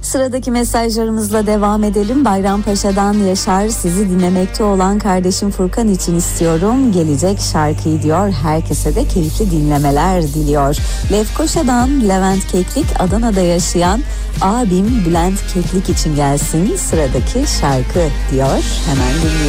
Sıradaki mesajlarımızla devam edelim. Bayrampaşa'dan Yaşar, sizi dinlemekte olan kardeşim Furkan için istiyorum gelecek şarkıyı diyor. Herkese de keyifli dinlemeler diliyor. Lefkoşa'dan Levent Keklik, Adana'da yaşayan abim Bülent Keklik için gelsin sıradaki şarkı diyor. Hemen dinliyoruz.